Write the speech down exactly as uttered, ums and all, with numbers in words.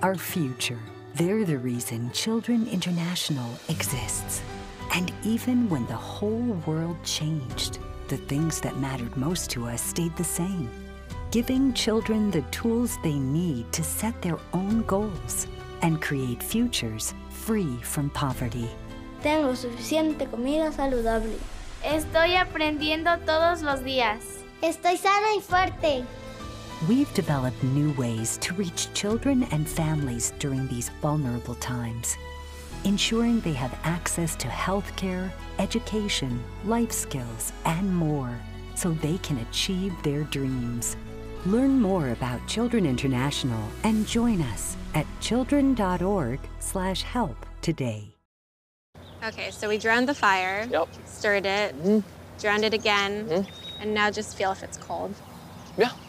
our future. They're the reason Children International exists. And even when the whole world changed, the things that mattered most to us stayed the same. Giving children the tools they need to set their own goals and create futures free from poverty. Tengo suficiente comida saludable. Estoy aprendiendo todos los días. Estoy sana y fuerte. We've developed new ways to reach children and families during these vulnerable times, ensuring they have access to healthcare, education, life skills, and more, so they can achieve their dreams. Learn more about Children International and join us at children dot org slash help today. Okay, so we drowned the fire, Yep. stirred it, Mm-hmm. drowned it again, Mm-hmm. and now just feel if it's cold. Yeah.